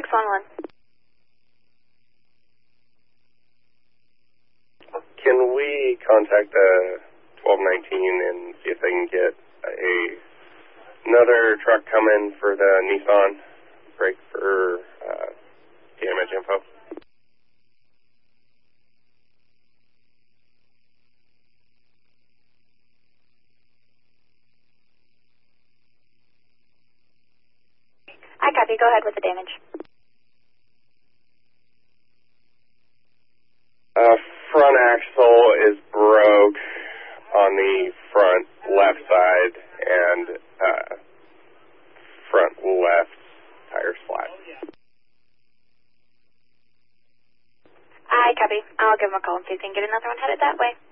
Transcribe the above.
611. Can we contact 1219 and see if they can get another truck coming for the Nissan? Break for damage info. I copy. Go ahead with the damage. Front axle is broke on the front left side, and front left tire's flat. I copy. I'll give them a call and see if they can get another one headed that way.